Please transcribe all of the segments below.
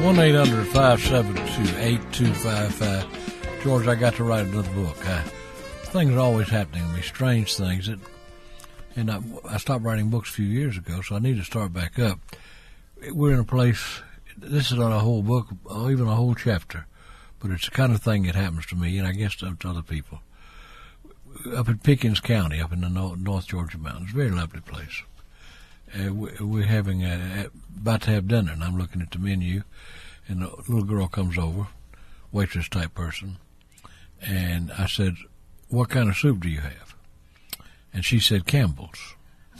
1-800-572-8255. George, I got to write another book. Things are always happening to me, strange things. And I stopped writing books a few years ago, so I need to start back up. We're in a place, this is not a whole book, or even a whole chapter, but it's the kind of thing that happens to me, and I guess to other people. Up in Pickens County, up in the North Georgia mountains, very lovely place. We're having about to have dinner, and I'm looking at the menu, and a little girl comes over, waitress type person, and I said, "What kind of soup do you have?" And she said, "Campbell's."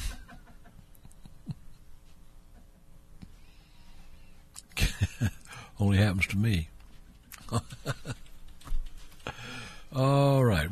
Only happens to me. All right,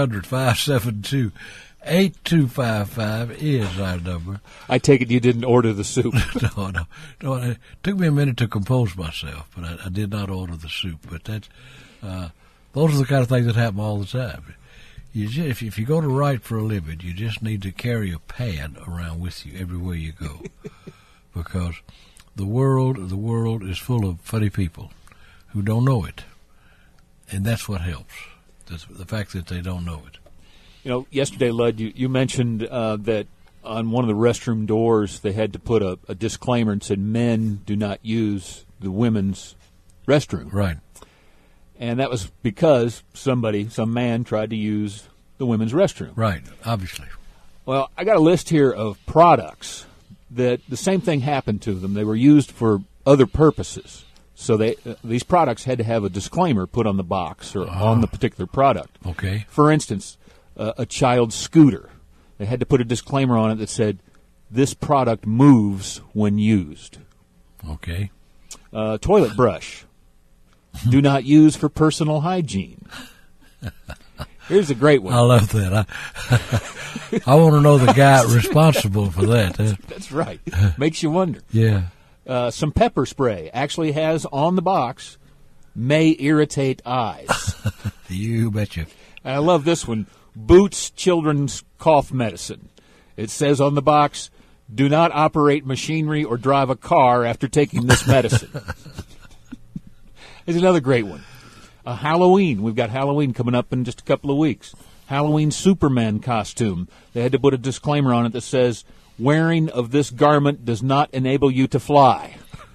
1-800-572-8255 is our number. I take it you didn't order the soup. No. It took me a minute to compose myself, but I did not order the soup. But those are the kind of things that happen all the time. If you go to write for a living, you just need to carry a pad around with you everywhere you go, because the world is full of funny people who don't know it, and that's what helps. The fact that they don't know it. You know, yesterday, Lud, you mentioned that on one of the restroom doors they had to put a disclaimer and said, "Men do not use the women's restroom." Right. And that was because some man tried to use the women's restroom. Right, obviously. Well, I got a list here of products that the same thing happened to them. They were used for other purposes. So these products had to have a disclaimer put on the box or on the particular product. Okay. For instance, a child's scooter. They had to put a disclaimer on it that said, "This product moves when used." Okay. Toilet brush. Do not use for personal hygiene. Here's a great one. I love that. I want to know the guy responsible for that. That's right. Makes you wonder. Yeah. Some pepper spray actually has on the box, "May irritate eyes." You betcha. And I love this one, Boots Children's Cough Medicine. It says on the box, "Do not operate machinery or drive a car after taking this medicine." Here's another great one. Halloween. We've got Halloween coming up in just a couple of weeks. Halloween Superman costume. They had to put a disclaimer on it that says, "Wearing of this garment does not enable you to fly."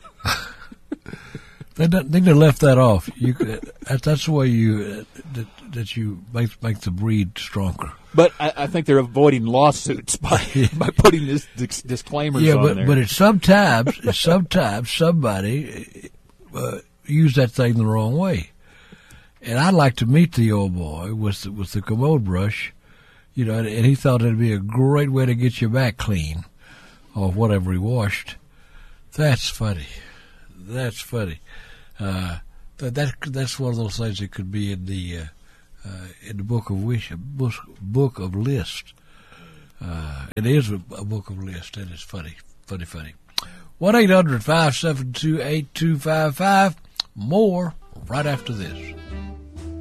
They have left that off. That's the way you make the breed stronger. But I think they're avoiding lawsuits by putting this disclaimers on there. But it's sometimes somebody used that thing the wrong way. And I'd like to meet the old boy with the commode brush, and he thought it'd be a great way to get your back clean, or whatever he washed. That's funny. That's funny. That's one of those things that could be in the book of book of list. It is a book of list, and it's funny. 1-800-572-8255. More right after this.